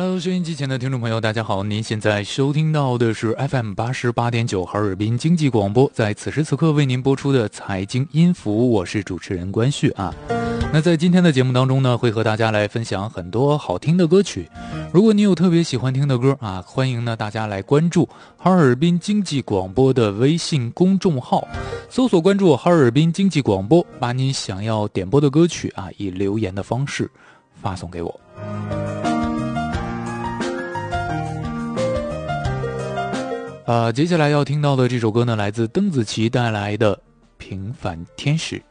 Hello， 收音机前的听众朋友，大家好！您现在收听到的是 FM 88.9哈尔滨经济广播，在此时此刻为您播出的财经音符，我是主持人关旭啊。那在今天的节目当中呢，会和大家来分享很多好听的歌曲。如果你有特别喜欢听的歌啊，欢迎呢大家来关注哈尔滨经济广播的微信公众号，搜索关注哈尔滨经济广播，把你想要点播的歌曲啊，以留言的方式发送给我。接下来要听到的这首歌呢，来自邓紫棋带来的《平凡天使》。